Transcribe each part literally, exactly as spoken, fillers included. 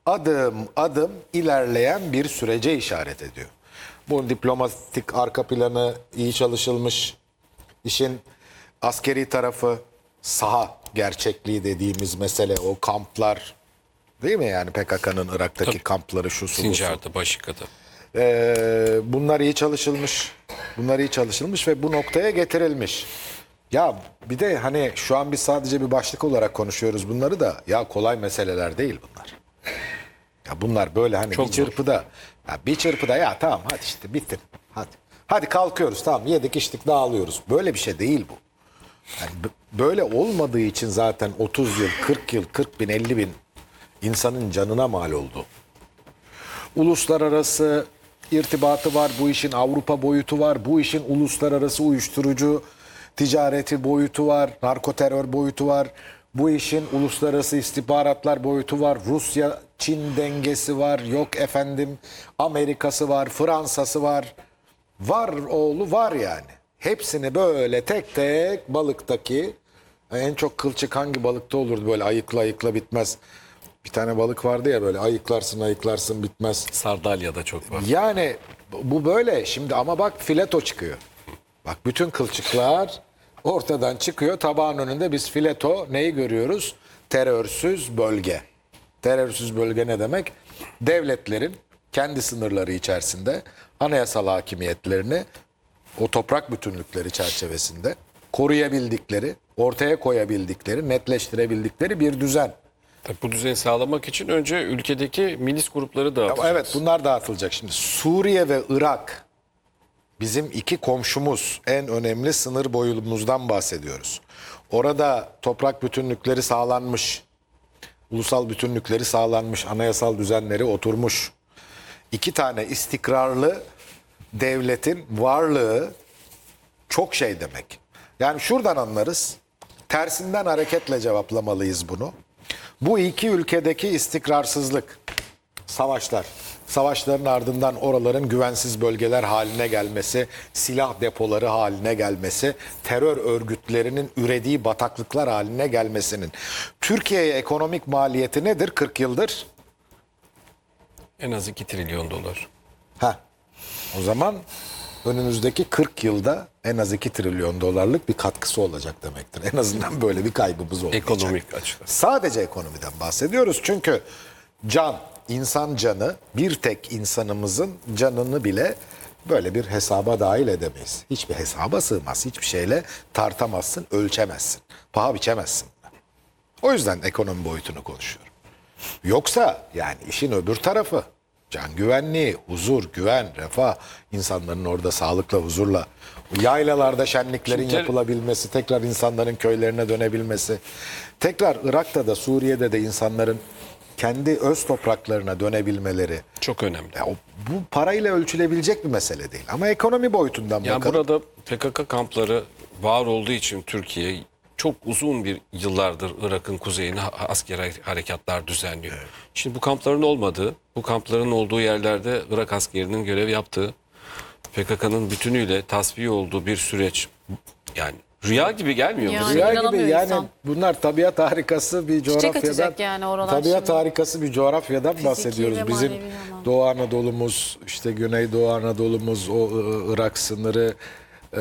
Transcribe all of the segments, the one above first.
adım adım ilerleyen bir sürece işaret ediyor. Bu diplomatik arka planı iyi çalışılmış, işin askeri tarafı saha gerçekliği dediğimiz mesele, o kamplar değil mi, yani P K K'nın Irak'taki Tabii. kampları, şu su bu su. Sincar'da, Başika'da. Ee, bunlar iyi çalışılmış. Bunlar iyi çalışılmış ve bu noktaya getirilmiş. Ya bir de hani şu an biz sadece bir başlık olarak konuşuyoruz bunları da, ya kolay meseleler değil bunlar. Ya bunlar böyle hani Çok bir çırpıda, ya bir çırpıda ya tamam hadi işte bitti. Hadi. Hadi kalkıyoruz, tamam yedik içtik dağılıyoruz. Böyle bir şey değil bu. Yani b- böyle olmadığı için zaten otuz yıl, kırk yıl, kırk bin, elli bin insanın canına mal oldu. Uluslararası irtibatı var, bu işin Avrupa boyutu var, bu işin uluslararası uyuşturucu ticareti boyutu var, narkoterör boyutu var, bu işin uluslararası istihbaratlar boyutu var, Rusya-Çin dengesi var, yok efendim Amerika'sı var, Fransa'sı var, var oğlu var yani. Hepsini böyle tek tek balıktaki, en çok kılçık hangi balıkta olurdu, böyle ayıkla ayıkla bitmez. Bir tane balık vardı ya, böyle ayıklarsın ayıklarsın bitmez. Sardalya'da çok var. Yani bu böyle şimdi, ama bak fileto çıkıyor. Bak bütün kılçıklar ortadan çıkıyor. Tabağın önünde biz fileto neyi görüyoruz? Terörsüz bölge. Terörsüz bölge ne demek? Devletlerin kendi sınırları içerisinde anayasal hakimiyetlerini o toprak bütünlükleri çerçevesinde koruyabildikleri, ortaya koyabildikleri, netleştirebildikleri bir düzen. Tabii bu düzeni sağlamak için önce ülkedeki milis grupları dağıtacağız. Evet, bunlar dağıtılacak. Şimdi Suriye ve Irak bizim iki komşumuz, en önemli sınır boyumuzdan bahsediyoruz. Orada toprak bütünlükleri sağlanmış, ulusal bütünlükleri sağlanmış, anayasal düzenleri oturmuş. İki tane istikrarlı devletin varlığı çok şey demek. Yani şuradan anlarız, tersinden hareketle cevaplamalıyız bunu. Bu iki ülkedeki istikrarsızlık, savaşlar, savaşların ardından oraların güvensiz bölgeler haline gelmesi, silah depoları haline gelmesi, terör örgütlerinin ürediği bataklıklar haline gelmesinin Türkiye'ye ekonomik maliyeti nedir kırk yıldır? En az iki trilyon dolar. Ha. O zaman önümüzdeki kırk yılda en az iki trilyon dolarlık bir katkısı olacak demektir. En azından böyle bir kaybımız olmayacak. Ekonomik açıdan. Sadece ekonomiden bahsediyoruz. Çünkü can, insan canı, bir tek insanımızın canını bile böyle bir hesaba dahil edemeyiz. Hiçbir hesaba sığmaz. Hiçbir şeyle tartamazsın, ölçemezsin. Paha biçemezsin. O yüzden ekonomi boyutunu konuşuyorum. Yoksa yani işin öbür tarafı, can güvenliği, huzur, güven, refah, insanların orada sağlıkla, huzurla, yaylalarda şenliklerin Şimdi- yapılabilmesi, tekrar insanların köylerine dönebilmesi, tekrar Irak'ta da Suriye'de de insanların kendi öz topraklarına dönebilmeleri, Çok önemli. ya o, bu parayla ölçülebilecek bir mesele değil. Ama ekonomi boyutundan Ya bakalım. burada P K K kampları var olduğu için Türkiye çok uzun bir yıllardır Irak'ın kuzeyine ha- askeri harekatlar düzenliyor. Şimdi bu kampların olmadığı, bu kampların olduğu yerlerde Irak askerinin görev yaptığı, P K K'nın bütünüyle tasfiye olduğu bir süreç, yani rüya gibi gelmiyor mu? Yani. size? Rüya gibi inanamıyor yani, insan. bunlar tabiat harikası bir coğrafyadan. açacak yani oralar tabiat şimdi. harikası bir coğrafyadan bahsediyoruz. ve Bizim manevi anlamda. Doğu Anadolu'muz, işte Güneydoğu Anadolu'muz, o ı, Irak sınırı, e,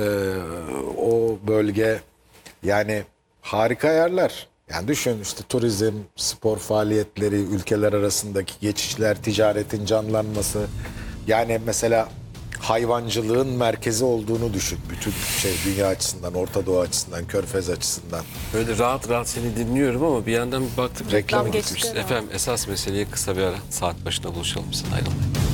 o bölge, yani harika yerler. Yani düşün işte turizm, spor faaliyetleri, ülkeler arasındaki geçişler, ticaretin canlanması. Yani mesela hayvancılığın merkezi olduğunu düşün. Bütün şey dünya açısından, Orta Doğu açısından, Körfez açısından. Böyle rahat rahat seni dinliyorum ama bir yandan bir baktık Reklam reklama geçti gitmişiz. ama. Efendim esas meseleye kısa bir ara saat başında buluşalım. Sen ayrılmayın.